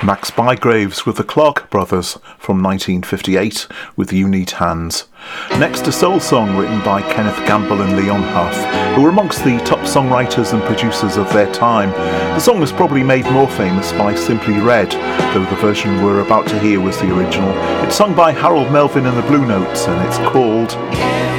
Max Bygraves with the Clark Brothers from 1958 with You Need Hands. Next, a soul song written by Kenneth Gamble and Leon Huff, who were amongst the top songwriters and producers of their time. The song was probably made more famous by Simply Red, though the version we're about to hear was the original. It's sung by Harold Melvin and the Blue Notes, and it's called